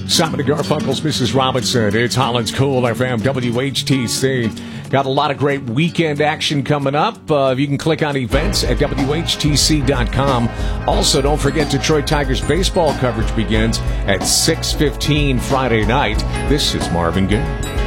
Simon and Garfunkel's Mrs. Robinson. It's Holland's Cool FM, WHTC. Got a lot of great weekend action coming up. You can click on events at WHTC.com. Also, don't forget Detroit Tigers baseball coverage begins at 6:15 Friday night. This is Marvin Gaye.